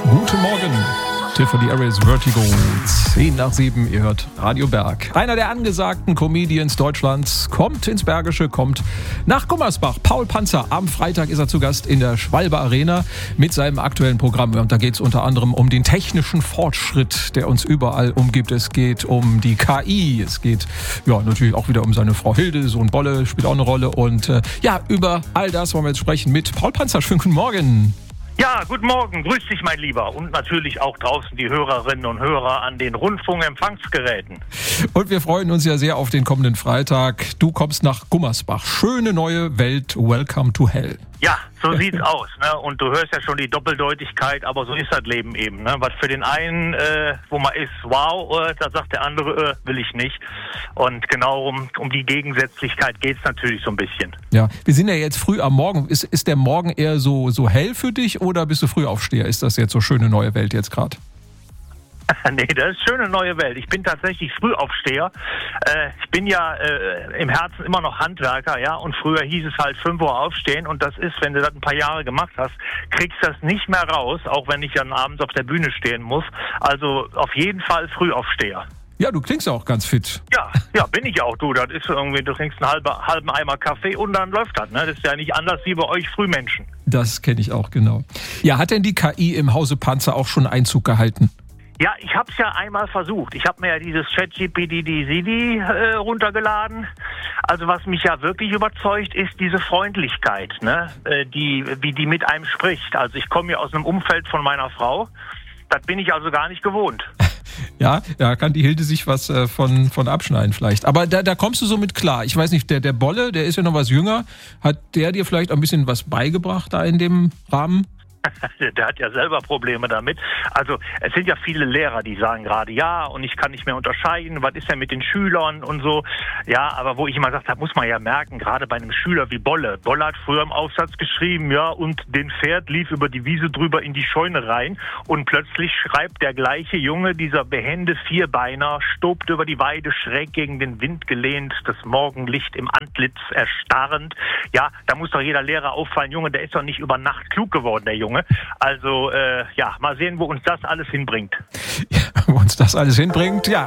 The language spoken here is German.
Guten Morgen. Tiffany Harris, Vertigo, 10 nach 7, ihr hört Radio Berg. Einer der angesagten Comedians Deutschlands kommt ins Bergische, kommt nach Gummersbach. Paul Panzer, am Freitag ist er zu Gast in der Schwalbe Arena mit seinem aktuellen Programm. Und da geht es unter anderem um den technischen Fortschritt, der uns überall umgibt. Es geht um die KI, es geht natürlich auch wieder um seine Frau Hilde, Sohn Bolle spielt auch eine Rolle. Und über all das wollen wir jetzt sprechen mit Paul Panzer. Schönen guten Morgen. Ja, guten Morgen, grüß dich mein Lieber und natürlich auch draußen die Hörerinnen und Hörer an den Rundfunkempfangsgeräten. Und wir freuen uns ja sehr auf den kommenden Freitag. Du kommst nach Gummersbach. Schöne neue Welt, welcome to hell. Ja, so sieht's aus, ne? Und du hörst ja schon die Doppeldeutigkeit, aber so ist das Leben eben, ne? Was für den einen, wo man ist, wow, da sagt der andere, will ich nicht. Und genau um die Gegensätzlichkeit geht's natürlich so ein bisschen. Ja, wir sind ja jetzt früh am Morgen. Ist der Morgen eher so hell für dich oder bist du Frühaufsteher? Ist das jetzt so schöne neue Welt jetzt gerade? Nee, das ist schöne neue Welt. Ich bin tatsächlich Frühaufsteher. Ich bin ja im Herzen immer noch Handwerker, ja. Und früher hieß es halt 5 Uhr aufstehen. Und das ist, wenn du das ein paar Jahre gemacht hast, kriegst du das nicht mehr raus, auch wenn ich dann abends auf der Bühne stehen muss. Also auf jeden Fall Frühaufsteher. Ja, du klingst auch ganz fit. Ja, bin ich auch, du. Das ist irgendwie, du trinkst einen halben Eimer Kaffee und dann läuft das, ne? Das ist ja nicht anders wie bei euch Frühmenschen. Das kenne ich auch, genau. Ja, hat denn die KI im Hause Panzer auch schon Einzug gehalten? Ja, ich habe es ja einmal versucht. Ich habe mir ja dieses ChatGPT runtergeladen. Also was mich ja wirklich überzeugt, ist diese Freundlichkeit, ne? Wie die mit einem spricht. Also ich komme ja aus einem Umfeld von meiner Frau. Das bin ich also gar nicht gewohnt. Ja, da kann die Hilde sich was von abschneiden vielleicht. Aber da kommst du so mit klar. Ich weiß nicht, der Bolle, der ist ja noch was jünger. Hat der dir vielleicht ein bisschen was beigebracht da in dem Rahmen? Der hat ja selber Probleme damit. Also es sind ja viele Lehrer, die sagen gerade, ja, und ich kann nicht mehr unterscheiden, was ist denn mit den Schülern und so. Ja, aber wo ich immer sage, da muss man ja merken, gerade bei einem Schüler wie Bolle. Bolle hat früher im Aufsatz geschrieben, ja, und den Pferd lief über die Wiese drüber in die Scheune rein. Und plötzlich schreibt der gleiche Junge, dieser behende Vierbeiner, stobt über die Weide schräg gegen den Wind gelehnt, das Morgenlicht im Antlitz erstarrend. Ja, da muss doch jeder Lehrer auffallen, Junge, der ist doch nicht über Nacht klug geworden, der Junge. Also, mal sehen, wo uns das alles hinbringt. Ja, wo uns das alles hinbringt, ja.